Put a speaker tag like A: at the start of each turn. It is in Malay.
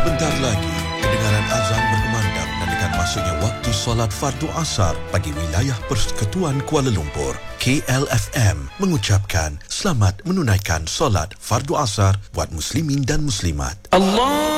A: Sebentar lagi, kedengaran azan berkumandang dan dengan masuknya waktu solat fardu asar bagi wilayah Persekutuan Kuala Lumpur, KLFM mengucapkan selamat menunaikan solat fardu asar buat muslimin dan muslimat. Allah